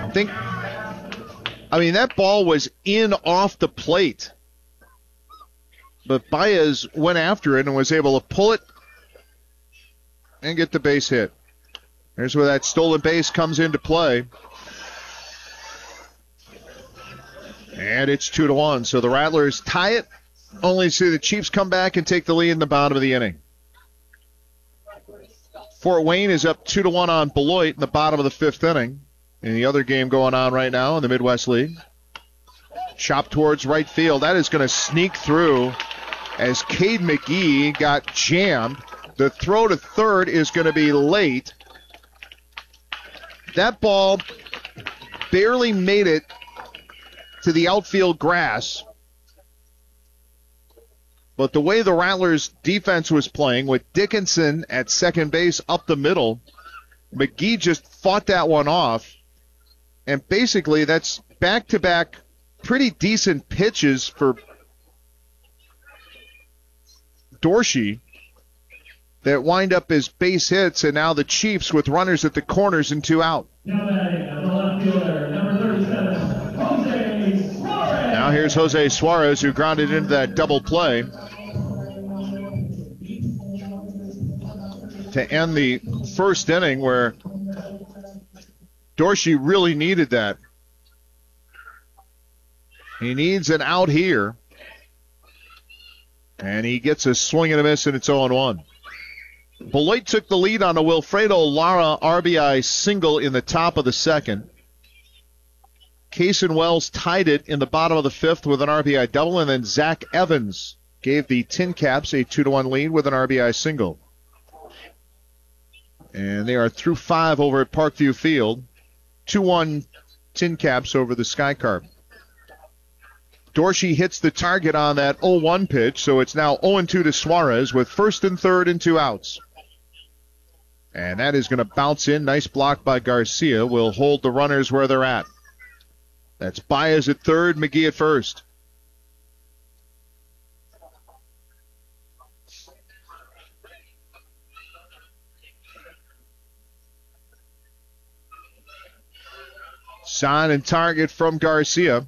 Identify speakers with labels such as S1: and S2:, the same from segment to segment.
S1: that ball was in off the plate. But Baez went after it and was able to pull it and get the base hit. Here's where that stolen base comes into play. And it's 2-1. So the Rattlers tie it. Only see the Chiefs come back and take the lead in the bottom of the inning. Fort Wayne is up 2-1 on Beloit in the bottom of the fifth inning. In the other game going on right now in the Midwest League. Chop towards right field. That is going to sneak through as Cade McGee got jammed. The throw to third is going to be late. That ball barely made it to the outfield grass. But the way the Rattlers defense was playing with Dickinson at second base up the middle, McGee just fought that one off. And basically that's back-to-back pretty decent pitches for Dorsey that wind up as base hits, and now the Chiefs with runners at the corners and 2 out. Now here's Jose Suarez, who grounded into that double play to end the first inning, where Dorsey really needed that. He needs an out here, and he gets a swing and a miss, and it's 0-1. Beloit took the lead on a Wilfredo Lara RBI single in the top of the second. Cason Wells tied it in the bottom of the fifth with an RBI double, and then Zach Evans gave the Tin Caps a 2-1 lead with an RBI single. And they are through 5 over at Parkview Field. 2-1 Tin Caps over the Sky Carp. Dorsey hits the target on that 0-1 pitch, so it's now 0-2 to Suarez with first and third and 2 outs. And that is going to bounce in. Nice block by Garcia. Will hold the runners where they're at. That's Baez at third, McGee at first. Sign and target from Garcia.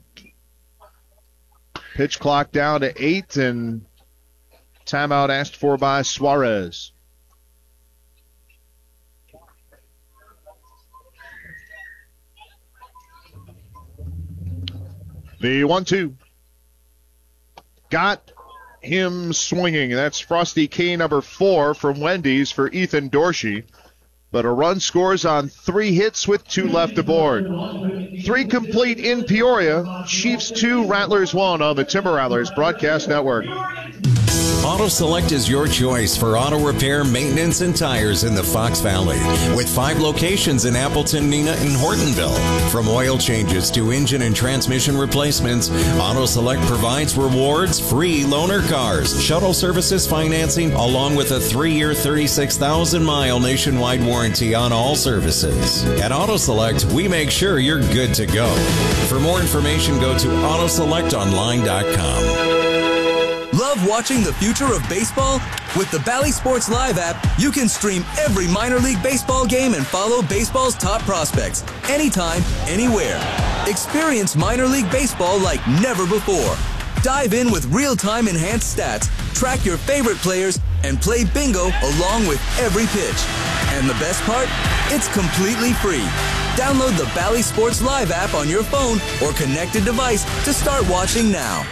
S1: Pitch clock down to 8, and timeout asked for by Suarez. The 1-2. Got him swinging. That's Frosty K number 4 from Wendy's for Ethan Dorsey. But a run scores on 3 hits with 2 left aboard. 3 complete in Peoria. Chiefs 2, Rattlers 1 on the Timber Rattlers Broadcast Network.
S2: Auto Select is your choice for auto repair, maintenance, and tires in the Fox Valley. With 5 locations in Appleton, Neenah, and Hortonville. From oil changes to engine and transmission replacements, Auto Select provides rewards, free loaner cars, shuttle services financing, along with a 3-year, 36,000-mile nationwide warranty on all services. At Auto Select, we make sure you're good to go. For more information, go to autoselectonline.com.
S3: Love watching the future of baseball? With the Bally Sports Live app, you can stream every minor league baseball game and follow baseball's top prospects anytime, anywhere. Experience minor league baseball like never before. Dive in with real-time enhanced stats, track your favorite players, and play bingo along with every pitch. And the best part? It's completely free. Download the Bally Sports Live app on your phone or connected device to start watching now.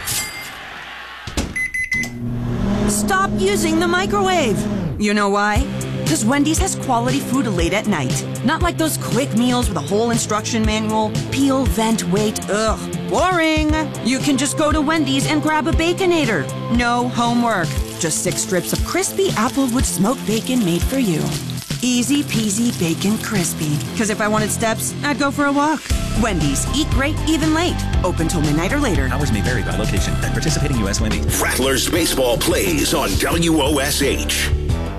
S4: Stop using the microwave. You know why? Because Wendy's has quality food late at night. Not like those quick meals with a whole instruction manual. Peel, vent, wait. Ugh, boring. You can just go to Wendy's and grab a Baconator. No homework. Just 6 strips of crispy Applewood smoked bacon made for you. Easy peasy bacon crispy. Because if I wanted steps, I'd go for a walk. Wendy's. Eat great, even late. Open till midnight or later.
S5: Hours may vary by location. At participating U.S. Wendy's.
S6: Rattlers baseball plays on WOSH.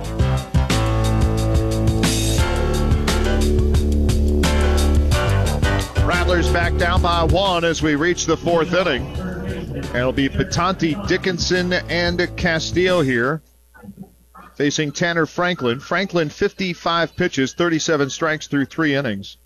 S1: Rattlers back down by 1 as we reach the 4th inning. And it'll be Patanti, Dickinson, and Castillo here, facing Tanner Franklin. Franklin, 55 pitches, 37 strikes through 3 innings.